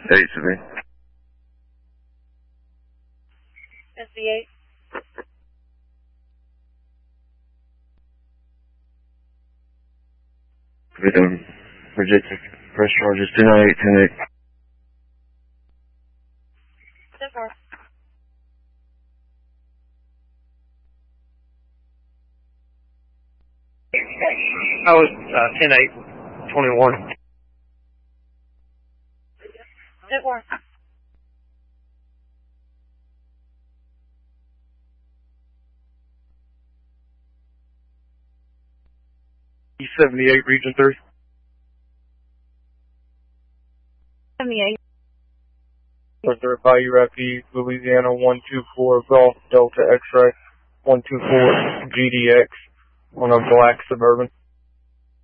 8 to me. SB8. Victim rejected press charges 10-8, 10-8. 10-4. I was 10-8, 21. 10-4. E78, Region 3. 78. North Bayou Rapide, Louisiana 124 Golf Delta X-ray 124 GDX on a black Suburban.